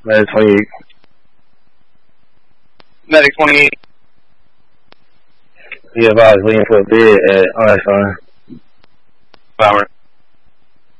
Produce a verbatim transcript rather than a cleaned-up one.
Medic twenty-eight. Medic twenty-eight. Yeah, I was waiting for a bid at Einstein. Flower.